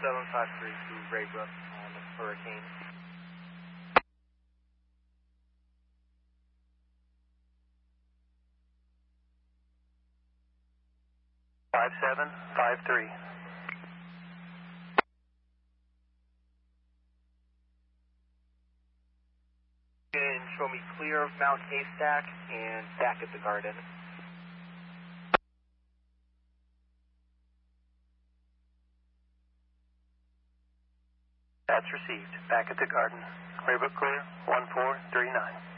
753 to Raybrook on the Hurricane. Five 753. And show me clear of Mount Haystack and back at the Garden. That's received. Back at the Garden. Raybrook clear, 1439.